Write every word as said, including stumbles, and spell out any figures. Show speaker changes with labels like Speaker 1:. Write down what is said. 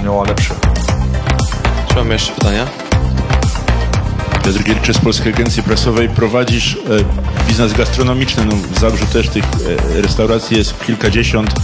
Speaker 1: miała lepsze.
Speaker 2: Czy mamy jeszcze pytania?
Speaker 3: Piotr Gierczy z Polskiej Agencji Prasowej. Prowadzisz e, biznes gastronomiczny. No, w Zabrzu też tych e, restauracji jest kilkadziesiąt.